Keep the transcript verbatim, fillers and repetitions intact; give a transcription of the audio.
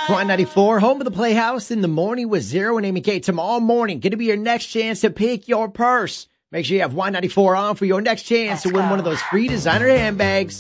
Y ninety-four, home of the Playhouse in the morning with Zero and Amy K. Tomorrow morning, going to be your next chance to pick your purse. Make sure you have Y ninety-four on for your next chance to win one of those free designer handbags.